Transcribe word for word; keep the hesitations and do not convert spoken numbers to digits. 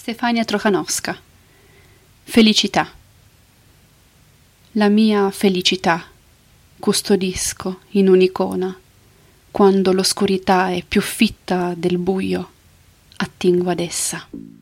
Stefania Trochanowska. Felicità. La mia felicità custodisco in un'icona, quando l'oscurità è più fitta del buio, attingo ad essa.